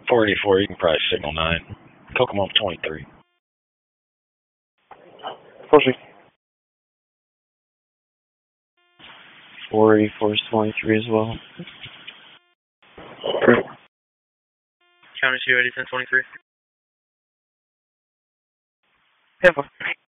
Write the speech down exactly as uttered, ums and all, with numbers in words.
four eighty-four, you can probably signal nine. Kokomo twenty-three. four six. four eighty-four is twenty-three as well. Correct. County two eighty, ten twenty-three. ten four.